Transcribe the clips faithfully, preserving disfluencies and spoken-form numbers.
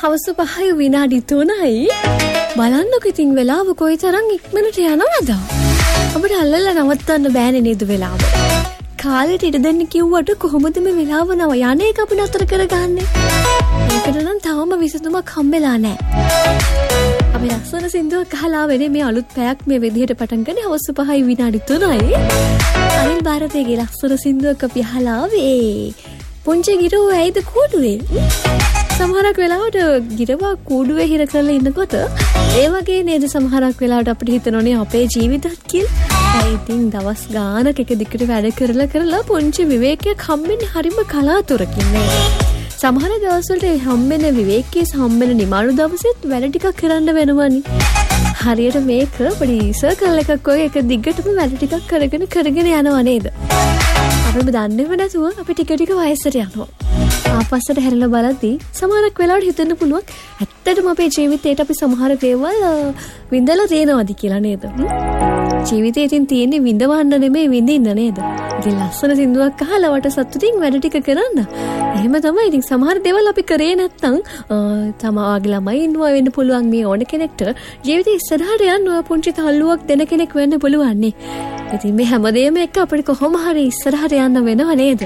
හවස පහයි විනාඩි තුනයි. බලන්නකො ඉතින් වෙලාව කොයිතරම් ඉක්මනට යනවද? අපිට අල්ලලා නවත්තන්න බෑනේ නේද වෙලාව. කාලෙට ඉඩ දෙන්න කිව්වට කොහොමද මේ වෙලාව නව යන්නේ එක අපි නතර කරගන්නේ? ඒකට නම් තාම විසඳුමක් හම්බෙලා නැහැ. අපි ලස්සන සින්දුවක් අහලා වෙන්නේ මේ අලුත් පැයක් මේ විදිහට පටන් ගන්න හවස පහයි විනාඩි තුනයි. අනිල් ಭಾರತයේ ලස්සන සින්දුවක් අපි අහලා ආවේ. පුංචි ගිරෝ ඇයිද කූඩුවේ? සමහරක් වෙලාවට ගිරවා කූඩුවේ හිර කරලා ඉන්නකොට ඒ වගේ නේද සමහරක් වෙලාවට අපිට හිතෙනෝනේ අපේ ජීවිතත් කියලා. ඒ ඉතින් දවස් ගානක එක දිගට වැඩ කරලා කරලා පුංචි විවේකයක් හම්බෙන්නේ හරිම කලාතුරකින් නේ. සමහර දවස්වලට හම්බෙන විවේකයේ හම්බෙන නිමාණු දවසෙත් වැඩ ටිකක් කරන්න වෙනවනේ. හරියට මේක පොඩි සර්කල් එකක් වගේ එක දිගටම වැඩ ටිකක් කරගෙන කරගෙන යනවා නේද? අපිම දන්නේම නැතුව අපි ටික ටික වයසට යනවා. ආපස්සට හැරිලා බලද්දී සමහරක් වෙලාවට හිතෙන්න පුළුවන් ඇත්තටම අපේ ජීවිතේට අපි සමහර දේවල් විඳලා තියෙනවද කියලා නේද? ජීවිතේ ඉතින් තියෙන්නේ විඳවන්න නෙමෙයි විඳින්න නේද? ඉතින් ලස්සන සින්දුවක් අහලා වට සතුටින් වැඩ ටික කරන්න. එහෙම තමයි. ඉතින් සමහර දේවල් අපි කරේ නැත්නම් තමාගේ ළමයි ඉන්නවා වෙන්න පුළුවන් මේ ඕන කෙනෙක්ට ජීවිතේ ඉස්සරහට යන්න පුංචි තල්ලුවක් දෙන කෙනෙක් වෙන්න පුළුවන් නේ. ඉතින් මේ හැමදේම එක්ක අපිට කොහොම හරි ඉස්සරහට යන්න වෙනව නේද?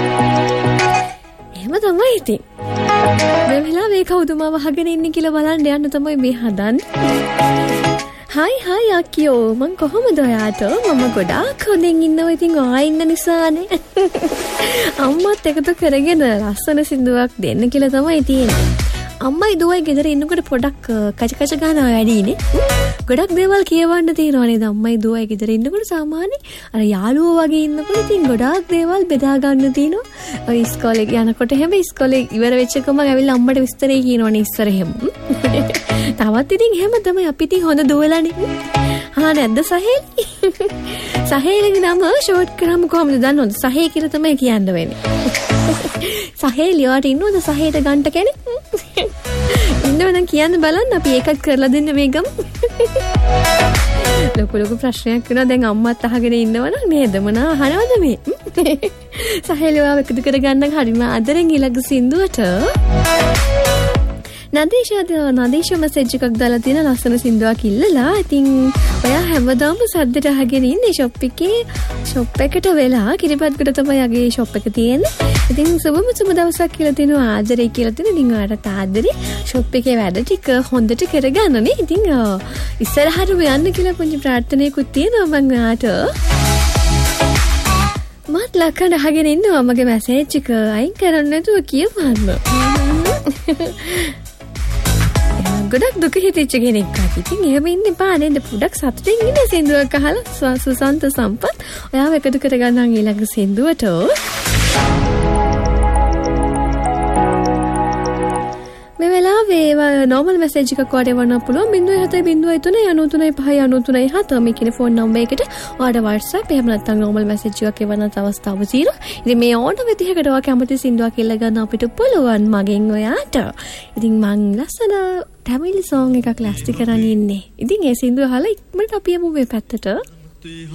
එහෙම තමයි ඉතින්. මේ වෙලාවේ කවුද මාව අහගෙන ඉන්නේ කියලා බලන්න යන්න තමයි මේ හදන්නේ. හයි හයි අක්කියෝ මං කොහොමද ඔයාට? මම ගොඩාක් හොඳින් ඉන්නවා ඉතින් ඔයා ඉන්න නිසානේ. අම්මත් එකතු කරගෙන ලස්සන සින්දුවක් දෙන්න කියලා තමයි තියෙන්නේ. අම්මයි දුවයි ගෙදර ඉන්නකොට පොඩක් කච කච ගන්නවා වැඩිනේ. ගොඩක් දේවල් කියවන්න තියෙනවා නේද අම්මයි දුවයි ගෙදර ඉන්නකොට සාමාන්‍ය අර යාළුවෝ වගේ ඉන්නකොට ඉතින් ගොඩාක් දේවල් බෙදා ගන්න තියෙනවා. ඔය ඉස්කෝලේ යනකොට හැම ඉස්කෝලේ ඉවර වෙච්ච එකම ඇවිල්ලා අම්මට විස්තරේ කියනවනේ ඉස්සර එහෙම. තවත් ඉතින් එහෙම තමයි අපි ඉතින් හොඳ දුවලානේ. හා නැද්ද සහේලි? සහේලිගේ නම ෂෝට් කරාම කොහොමද දන්නවද? සහේ කියලා තමයි කියන්න වෙන්නේ. සහේලියට ඉන්නවද සහේට ගන්න කෙනෙක්? ඉන්නවනම් කියන්න බලන්න අපි ඒකත් කරලා දෙන්න මේ ගම. ලොකු ලොකු ප්‍රශ්නයක් වෙනවා දැන් අම්මත් අහගෙන ඉන්නවනම් නේද මොනා අහනවද මේ? සහේලියව එකතු කරගන්න හරිම ආදරෙන් ඊළඟ සින්දුවට නදීෂාද නදීෂා මැසේජ් එකක් දාලා තියෙන ලස්සන සින්දුවක් ඉල්ලලා. ඉතින් ඔයා හැමදාම සද්දට අහගෙන ඉන්නේ ෂොප් එකේ ෂොප් එකට වෙලා කිරිපත්ගොඩ තමයි යගේ ෂොප් එක තියෙන්නේ. ඉතින් සුබම සුබ දවසක් කියලා තියෙනවා ආදරේ කියලා තියෙන. ඉතින් ඔයාලට ආදරේ ෂොප් එකේ වැඩ ටික හොඳට කරගන්න නේ. ඉතින් ඉස්සරහට යන්න කියලා පුංචි ප්‍රාර්ථනාවකුත් තියෙනවා මම ඔයාට. මත් ලක්කන අහගෙන ඉන්නවා මගේ මැසේජ් එක අයින් කරන්න නැතුව කියවන්න. ගොඩක් දුක හිතෙච්ච කෙනෙක් අද. ඉතින් එහෙම ඉන්න එපා නේද? පොඩක් සතුටින් ඉන්න සින්දුවක් අහලා සුසන්ත සම්පත් ඔයාව එකතු කරගන්නම් ඊළඟ සින්දුවට. මේ වෙලාවේ නෝමල් මැසේජ් එකක් වඩේ වන්න පුළුවන් බිංදුව හතයි බිංදුව තුන යනු තුනයි පහයි යනු තුනයි හත මේ කියන ෆෝන් නම්බර් එකට ඔයාලට WhatsApp එහෙම නැත්නම් නෝමල් මැසේජ් එකක් එවන්නත් අවස්ථාව තියෙනවා. ඉතින් මේ ඕන විදිහකට ඔයා කැමති සින්දුවක් ඉල්ල ගන්න අපිට පුළුවන් මගෙන් ඔයාට. ඉතින් මං ලස්සන ටැමිල් සෝං එකක් ලෑස්ති කරන් ඉන්නේ. ඉතින් ඒ සින්දුව අහලා ඉක්මනට අපි යමු මේ පැත්තට.